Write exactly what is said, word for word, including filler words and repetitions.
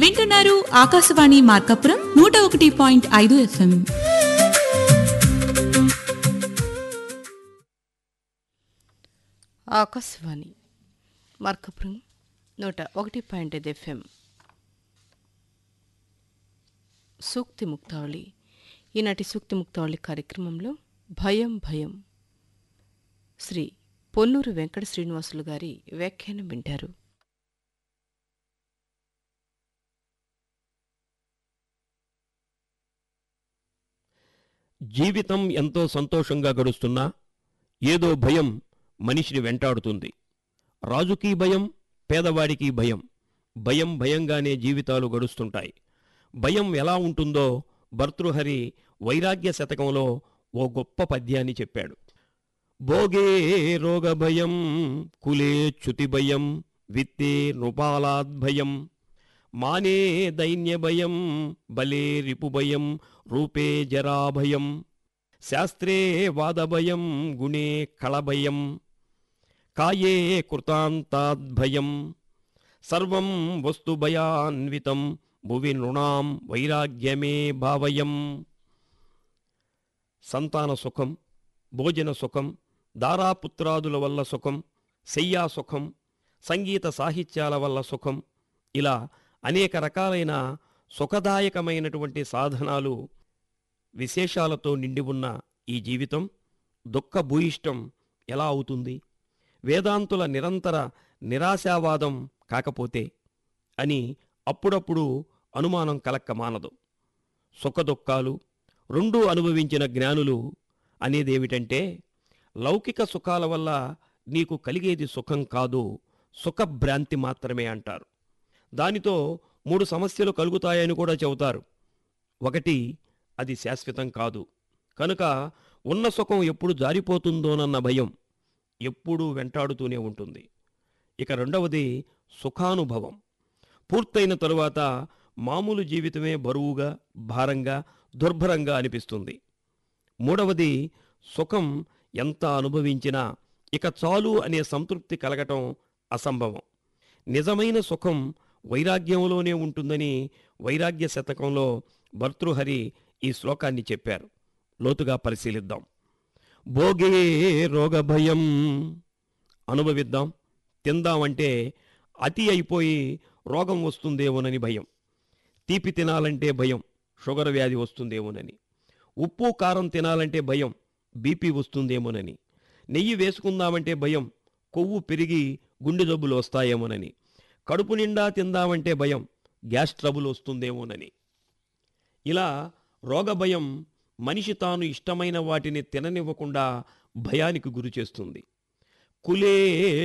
వింటున్నారు ఆకాశవాణి మార్కాపురం నూట ఒకటి పాయింట్ ఐదు ఎఫ్ఎం. ఆకాశవాణి మార్కాపురం నూట ఒకటి పాయింట్ ఐదు ఎఫ్ఎం. సూక్తి ముక్తావళి. ఈనాటి సూక్తి ముక్తావళి కార్యక్రమంలో భయం భయం శ్రీ పొన్నూరు వెంకట శ్రీనివాసులు గారి వ్యాఖ్యానం వింటారు. జీవితం ఎంతో సంతోషంగా గడుస్తున్నా ఏదో భయం మనిషిని వెంటాడుతుంది. రాజుకీ భయం, పేదవాడికి భయం. భయం భయంగానే జీవితాలు గడుస్తుంటాయి. భయం ఎలా ఉంటుందో భర్తృహరి వైరాగ్య శతకంలో ఓ గొప్ప పద్యాన్ని చెప్పాడు. భోగే రోగ భయం, కులే చ్యుతి భయం, విత్తే నృపాలాద్భయం, మానే దైన్య భయం, బలే రిపు భయం, రూపే జరాభయం, శాస్త్రే వాదభయం, గుణే కళభయం, కాయే కృతాంతాద్భయం, సర్వం వస్తుభయాన్వితం, భువి నృణాం వైరాగ్యమే భావయం. సంతాన సుఖం, భోజన సుఖం, దారాపుత్రాదుల వల్ల సుఖం, శయ్యా సుఖం, సంగీత సాహిత్యాల వల్ల సుఖం, ఇలా అనేక రకాలైన సుఖదాయకమైనటువంటి సాధనాలు విశేషాలతో నిండి ఉన్న ఈ జీవితం దుఃఖభూయిష్టం ఎలా అవుతుంది? వేదాంతుల నిరంతర నిరాశావాదం కాకపోతే అని అప్పుడప్పుడు అనుమానం కలక్క మానదు. సుఖదుఖాలు రెండూ అనుభవించిన జ్ఞానులు అనేదేమిటంటే, లౌకిక సుఖాల వల్ల నీకు కలిగేది సుఖం కాదు, సుఖభ్రాంతి మాత్రమే అంటారు. దానితో మూడు సమస్యలు కలుగుతాయని కూడా చెబుతారు. ఒకటి, అది శాశ్వతం కాదు కనుక ఉన్న సుఖం ఎప్పుడు జారిపోతుందోనన్న భయం ఎప్పుడూ వెంటాడుతూనే ఉంటుంది. ఇక రెండవది సుఖానుభవం. పూర్తయిన తరువాత మామూలు జీవితమే బరువుగా, భారంగా, దుర్భరంగా అనిపిస్తుంది. మూడవది, సుఖం ఎంత అనుభవించినా ఇక చాలు అనే సంతృప్తి కలగటం అసంభవం. నిజమైన సుఖం వైరాగ్యంలోనే ఉంటుందని వైరాగ్య శతకంలో భర్తృహరి ఈ శ్లోకాన్ని చెప్పారు. లోతుగా పరిశీలిద్దాం. భోగే రోగభయం, అనుభవిద్దాం, తిందామంటే అతి అయిపోయి రోగం వస్తుందేమోనని భయం. తీపి తినాలంటే భయం, షుగర్ వ్యాధి వస్తుందేమోనని. ఉప్పు కారం తినాలంటే భయం, బీపీ వస్తుందేమోనని. నెయ్యి వేసుకుందామంటే భయం, కొవ్వు పెరిగి గుండె జబ్బులు వస్తాయేమోనని. కడుపు నిండా తిందామంటే భయం, గ్యాస్ ట్రబుల్ వస్తుందేమోనని. ఇలా రోగభయం మనిషి తాను ఇష్టమైన వాటిని తిననివ్వకుండా భయానికి గురి చేస్తుంది. కులే